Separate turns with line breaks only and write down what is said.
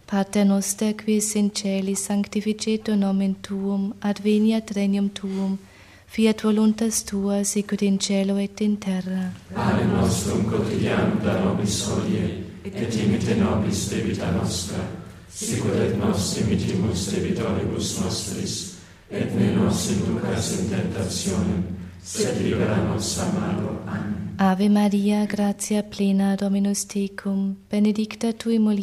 Pater noster, qui es in celis, sanctificetur nomen tuum, adveniat regnum tuum, fiat voluntas tua, sicut in cielo et in terra.
Pane nostrum quotidianum da nobis hodie, et imite nobis debita nostra, sicut et nos imitimus debitoribus nostris, et ne nos inducas in tentationem, sed libera nos a malo. Amen.
Ave Maria, gratia plena, Dominus tecum, benedicta tui mulieribus,